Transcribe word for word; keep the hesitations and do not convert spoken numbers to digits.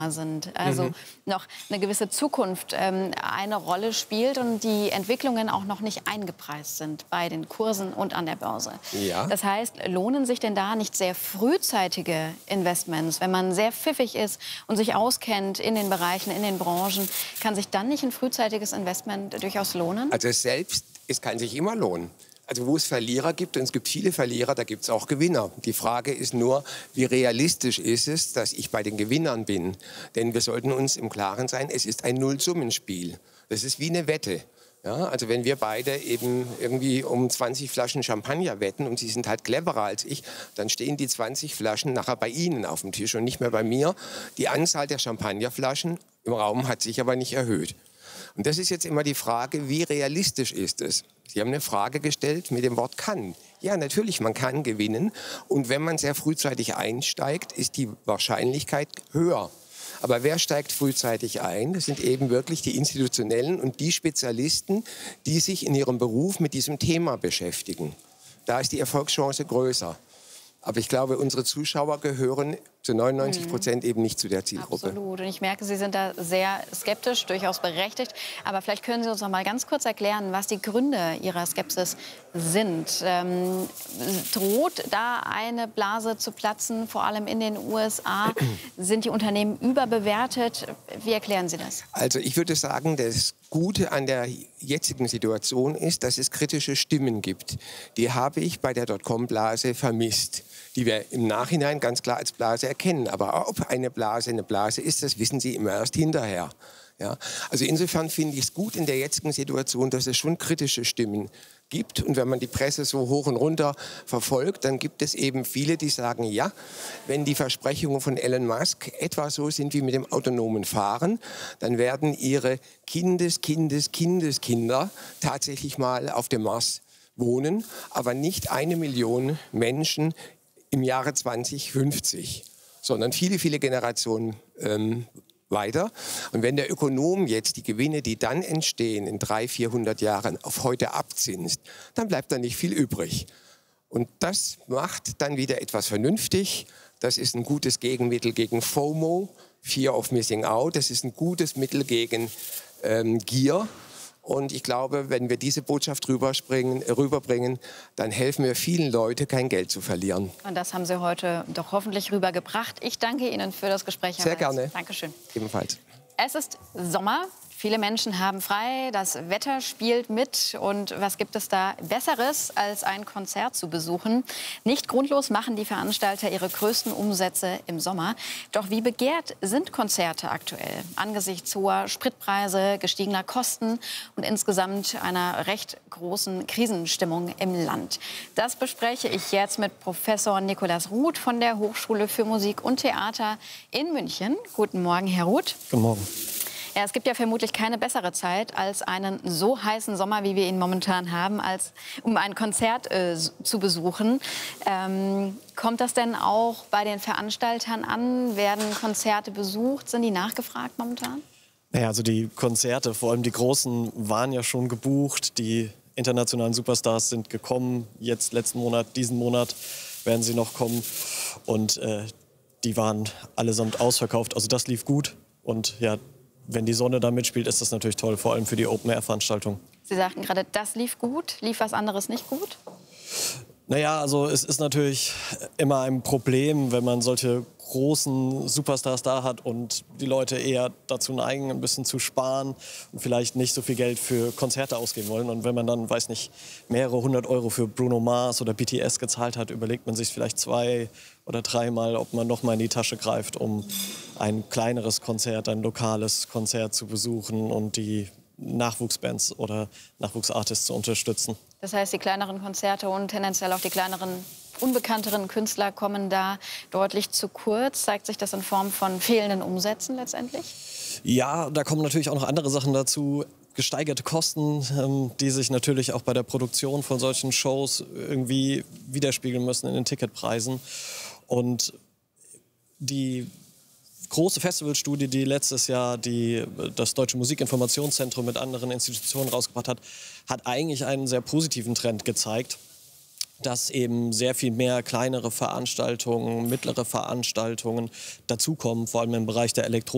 sind, also mhm. noch eine gewisse Zukunft ähm, eine Rolle spielt und die Entwicklungen auch noch nicht eingepreist sind bei den Kursen und an der Börse. Ja. Das heißt, lohnen sich denn da nicht sehr frühzeitige Investments, wenn man sehr pfiffig ist und sich auskennt in den Bereichen, in den Branchen, kann sich dann nicht ein frühzeitiges Investment durchaus lohnen? Also es selbst, es kann sich immer lohnen. Also wo es Verlierer gibt, und es gibt viele Verlierer, da gibt es auch Gewinner. Die Frage ist nur, wie realistisch ist es, dass ich bei den Gewinnern bin? Denn wir sollten uns im Klaren sein, es ist ein Nullsummenspiel. Das ist wie eine Wette. Ja, also wenn wir beide eben irgendwie um zwanzig Flaschen Champagner wetten und Sie sind halt cleverer als ich, dann stehen die zwanzig Flaschen nachher bei Ihnen auf dem Tisch und nicht mehr bei mir. Die Anzahl der Champagnerflaschen im Raum hat sich aber nicht erhöht. Und das ist jetzt immer die Frage, wie realistisch ist es? Sie haben eine Frage gestellt mit dem Wort kann. Ja, natürlich, man kann gewinnen. Und wenn man sehr frühzeitig einsteigt, ist die Wahrscheinlichkeit höher. Aber wer steigt frühzeitig ein? Das sind eben wirklich die Institutionellen und die Spezialisten, die sich in ihrem Beruf mit diesem Thema beschäftigen. Da ist die Erfolgschance größer. Aber ich glaube, unsere Zuschauer gehören zu neunundneunzig Prozent eben nicht zu der Zielgruppe. Absolut. Und ich merke, Sie sind da sehr skeptisch, durchaus berechtigt. Aber vielleicht können Sie uns noch mal ganz kurz erklären, was die Gründe Ihrer Skepsis sind. Ähm, droht da eine Blase zu platzen, vor allem in den U S A? Sind die Unternehmen überbewertet? Wie erklären Sie das? Also ich würde sagen, das Gute an der jetzigen Situation ist, dass es kritische Stimmen gibt. Die habe ich bei der Dotcom-Blase vermisst, die wir im Nachhinein ganz klar als Blase erkennen. Aber ob eine Blase eine Blase ist, das wissen Sie immer erst hinterher. Ja? Also insofern finde ich es gut in der jetzigen Situation, dass es schon kritische Stimmen gibt. Und wenn man die Presse so hoch und runter verfolgt, dann gibt es eben viele, die sagen, ja, wenn die Versprechungen von Elon Musk etwa so sind wie mit dem autonomen Fahren, dann werden ihre Kindes, Kindes, Kindeskinder tatsächlich mal auf dem Mars wohnen, aber nicht eine Million Menschen im Jahre zweitausendfünfzig, sondern viele, viele Generationen ähm, weiter. Und wenn der Ökonom jetzt die Gewinne, die dann entstehen in dreihundert, vierhundert Jahren, auf heute abzinst, dann bleibt da nicht viel übrig. Und das macht dann wieder etwas vernünftig. Das ist ein gutes Gegenmittel gegen FOMO, Fear of Missing Out. Das ist ein gutes Mittel gegen ähm, Gier. Und ich glaube, wenn wir diese Botschaft rüberbringen, dann helfen wir vielen Leuten, kein Geld zu verlieren. Und das haben Sie heute doch hoffentlich rübergebracht. Ich danke Ihnen für das Gespräch. Sehr gerne. Dankeschön. Ebenfalls. Es ist Sommer. Viele Menschen haben frei, das Wetter spielt mit. Und was gibt es da Besseres, als ein Konzert zu besuchen? Nicht grundlos machen die Veranstalter ihre größten Umsätze im Sommer. Doch wie begehrt sind Konzerte aktuell? Angesichts hoher Spritpreise, gestiegener Kosten und insgesamt einer recht großen Krisenstimmung im Land. Das bespreche ich jetzt mit Professor Nikolaus Ruth von der Hochschule für Musik und Theater in München. Guten Morgen, Herr Ruth. Guten Morgen. Ja, es gibt ja vermutlich keine bessere Zeit als einen so heißen Sommer, wie wir ihn momentan haben, als um ein Konzert äh, zu besuchen. Ähm, kommt das denn auch bei den Veranstaltern an? Werden Konzerte besucht? Sind die nachgefragt momentan? Naja, also die Konzerte, vor allem die großen, waren ja schon gebucht. Die internationalen Superstars sind gekommen. Jetzt letzten Monat, diesen Monat werden sie noch kommen. Und äh, die waren allesamt ausverkauft. Also das lief gut. Und ja, wenn die Sonne da mitspielt, ist das natürlich toll, vor allem für die Open-Air-Veranstaltung. Sie sagten gerade, das lief gut. Lief was anderes nicht gut? Naja, also es ist natürlich immer ein Problem, wenn man solche großen Superstars da hat und die Leute eher dazu neigen, ein bisschen zu sparen und vielleicht nicht so viel Geld für Konzerte ausgeben wollen. Und wenn man dann, weiß nicht, mehrere hundert Euro für Bruno Mars oder B T S gezahlt hat, überlegt man sich vielleicht zwei oder dreimal, ob man noch mal in die Tasche greift, um ein kleineres Konzert, ein lokales Konzert zu besuchen und die Nachwuchsbands oder Nachwuchsartists zu unterstützen. Das heißt, die kleineren Konzerte und tendenziell auch die kleineren, unbekannteren Künstler kommen da deutlich zu kurz. Zeigt sich das in Form von fehlenden Umsätzen letztendlich? Ja, da kommen natürlich auch noch andere Sachen dazu. Gesteigerte Kosten, ähm, die sich natürlich auch bei der Produktion von solchen Shows irgendwie widerspiegeln müssen in den Ticketpreisen. Und die große Festivalstudie, die letztes Jahr die, das Deutsche Musikinformationszentrum mit anderen Institutionen rausgebracht hat, hat eigentlich einen sehr positiven Trend gezeigt, dass eben sehr viel mehr kleinere Veranstaltungen, mittlere Veranstaltungen dazukommen, vor allem im Bereich der Elektronik.